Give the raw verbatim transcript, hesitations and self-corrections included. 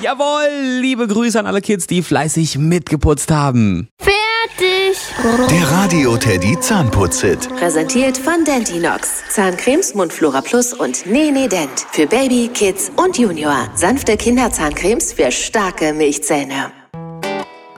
Jawohl, liebe Grüße an alle Kids, die fleißig mitgeputzt haben. Fertig. Der Radio Teddy Zahnputz-Hit. Präsentiert von Dentinox. Zahncremes, Mundflora Plus und Nene Dent. Für Baby, Kids und Junior. Sanfte Kinderzahncremes für starke Milchzähne.